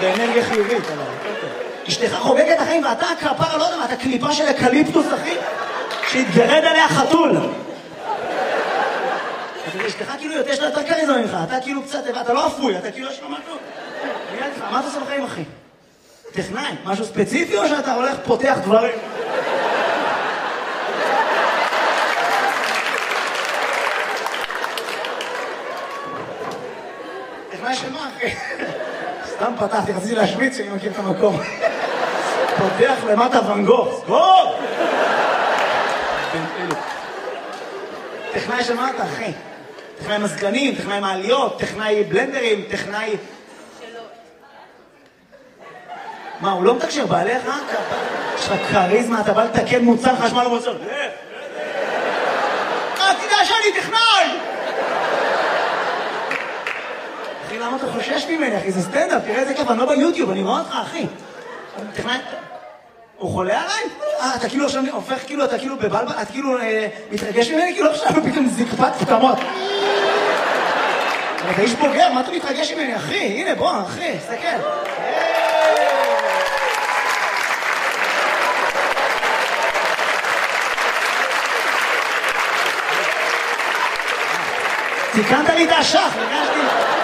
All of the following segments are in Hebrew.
באנרגיה חיובית, אבל. אשתך חוגגת החיים ואתה כפרה, לא יודע מה, אתה קליפה של אקליפטוס, אחי, שהתגרד עליה חתול. אשתך כאילו יש לה יותר קריזמה ממך, אתה כאילו קצת, אתה לא אפוי, אתה כאילו יש לו משהו. מה אתה עושה בחיים, אחי? טכנאי, משהו ספציפי או שאתה הולך פותח דברים? טכנאי של מה, אחי? סתם פתחתי, רציתי להשוויץ שאני מכיר את המקום. פותח למטה ון גוך, סגור! טכנאי של מה אתה, אחי? טכנאי מזגנים, טכנאי מעליות, טכנאי בלנדרים, טכנאי... מה, הוא לא מתקשר בעליך? יש לך קריזמה, אתה בא לתקן מוצר חשמל ומוצר. תדע שאני טכנאי! אחי, למה אתה חושש ממני, אחי? זה סטנדאפ, תראה איזה כיף, אני לא ביוטיוב, אני רואה אותך, אחי. טכנאי... הוא חולה עליי? אתה כאילו עכשיו הופך, כאילו, אתה כאילו בבלבל, אתה כאילו מתרגש ממני, כאילו עכשיו פתאום זקפת פתמות. אתה איש בוגר, מה אתה מתרגש ממני, אחי? הנה, בוא, אחי, סתכל. תיקנת לי את השח, הרגשתי.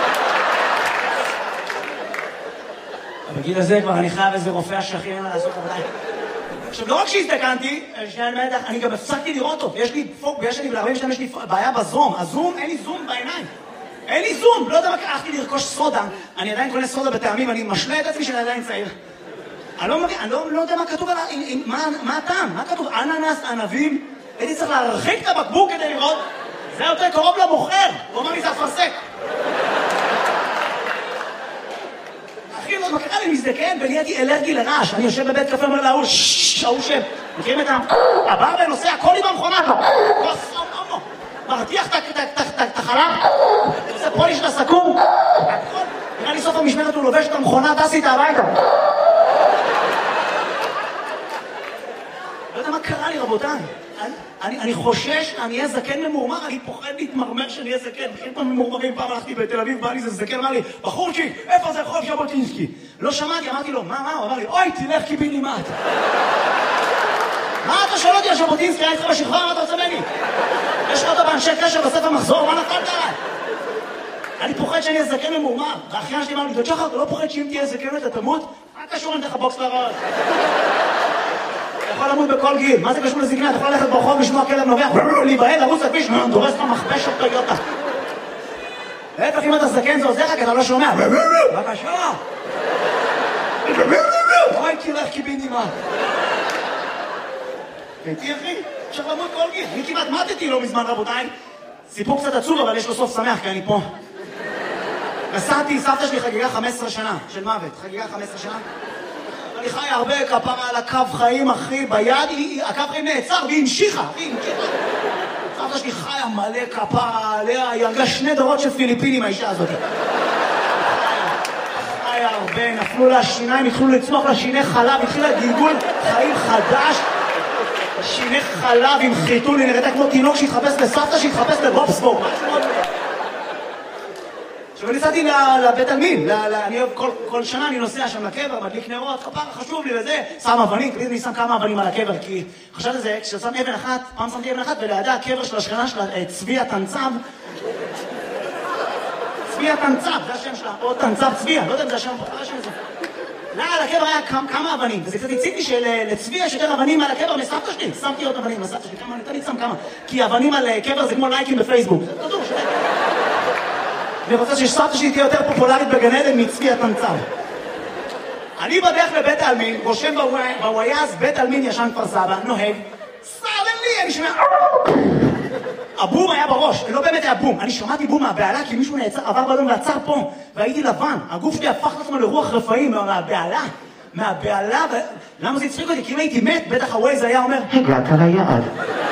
בגיל הזה כבר אני חייב איזה רופא השחים, אין לה לעשות עבודה. עכשיו, לא רק שהזדקנתי, אני גם הפסקתי לראות אותו. יש לי פוק, ויש לי ב-40 שנים, יש לי בעיה בזום. הזום, אין לי זום בעיניים. אין לי זום! לא יודע מה, הלכתי לרכוש סודה. אני עדיין קונה סודה בטעמים, אני משלה את עצמי שאני עדיין צעיר. אני לא יודע מה כתוב עליו, מה הטעם? מה כתוב? אננס, ענבים? הייתי צריך להרחיק את הבקבוק כדי לראות. זה יותר קרוב למוכר. הוא אומר לי, זה אפרסק. אחי, לא מקרה לי מזדקן ונהייתי אלרגי לרעש. אני יושב בבית קפה, אומר להוא, ההוא שם. מכירים את הבר ונוסע, הכל לי במכונה. מרתיח את החלב, עושה פוליש לסכו"ם. נראה לי סוף המשמרת הוא לובש את המכונה, טס איתה הביתה. לא יודע מה קרה לי, רבותיי. אני חושש, אני אהיה זקן ממורמר, אני פוחד להתמרמר שאני אהיה זקן. בכלל פעם ממורמרים, פעם הלכתי בתל אביב, בא לי זה זקן, אמר לי, בחורצ'יק, איפה זה רחוב ז'בוטינסקי? לא שמעתי, אמרתי לו, מה? הוא אמר לי, אוי, תלך קיבינימט. מה אתה שואל אותי על ז'בוטינסקי? היה איתך בשכבה, מה אתה רוצה ממני? יש לך אותו באנשי קשר בספר מחזור, מה נתנת עליי? אני פוחד שאני אהיה זקן ממורמר. והאחיין שלי אמר לי, שחר, אתה לא פוחד שאם תהיה זקן אתה תמות? מה קשור אם תלך בוקס לרעש? אתה יכול למות בכל גיל, מה זה קשור לזקנה? אתה יכול ללכת ברחוב לשמוע כלב נובח, להיבהל, לרוץ לכביש, דורס לך מכבש אותו יוטה. להפך, אם אתה זקן זה עוזר לך, כי אתה לא שומע. בבקשה. אוי, תלך קיבינימט. הייתי אחי, אפשר למות כל גיל. אני כמעט מתתי לא מזמן, רבותיי. סיפור קצת עצוב, אבל יש לו סוף שמח, כי אני פה. נסעתי, סבתא שלי חגיגה 15 שנה של מוות. חגיגה 15 שנה. אני חי הרבה כפרה על הקו חיים, אחי, ביד, הקו חיים נעצר והיא המשיכה, סבתא שלי חיה מלא כפרה עליה, היא הרגה 2 דורות של פיליפינים, האישה הזאת. חיה הרבה, נפלו לה שיניים, התחילו לצמוח לה שיני חלב, התחילה גלגול חיים חדש, שיני חלב עם חיתול, היא נראתה כמו תינוק שהתחפש לסבתא, שהתחפש לבובסבורג. עכשיו אני נסעתי לבית עלמין, אני כל שנה אני נוסע שם לקבר, מדליק נרות, כפרה חשוב לי וזה, שם אבנים, תמיד אני שם כמה אבנים על הקבר, כי חשבתי על זה, כששם אבן אחת, פעם שמתי אבן אחת, ולידה הקבר של השכנה שלה, צבי התנצב, צבי התנצב, זה השם שלה, או תנצב צבי, לא יודע אם זה השם, לא, על הקבר היה כמה אבנים, וזה קצת הציתי שלצבי יש יותר אבנים על הקבר מסבתא שלי, שמתי עוד אבנים לסבתא שלי, כמה, אני תמיד שם כמה, כי אבנים על קבר זה כמו לייקים בפייסבוק, זה תדעו, אני רוצה שסבתא שלי תהיה יותר פופולרית בגן עדן מצבי התנצב. אני בדרך לבית העלמין, רושם בוויאז, בית העלמין ישן כפר סבא, נוהג, סרדלי, אני שומע, הבום היה בראש, לא באמת היה בום, אני שמעתי בום מהבעלה, כי מישהו עבר באדום ועצר פה, והייתי לבן, הגוף שלי הפך לעצמו לרוח רפאים מהבעלה, למה זה הצחיק אותי? כי אם הייתי מת, בטח הווייז היה אומר, הגעת ליעד.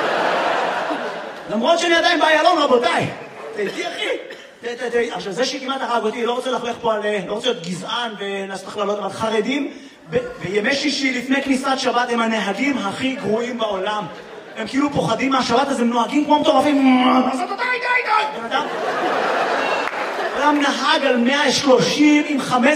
למרות שאני עדיין באיילון, רבותיי, תהייתי אחי. עכשיו זה שכמעט הרג אותי, לא רוצה לחלך פה על, לא רוצה להיות גזען ולעשות הכללות, אבל חרדים בימי שישי לפני כניסת שבת הם הנהגים הכי גרועים בעולם. הם כאילו פוחדים מהשבת, אז הם נוהגים כמו מטורפים. בן אדם נהג על 130 עם 15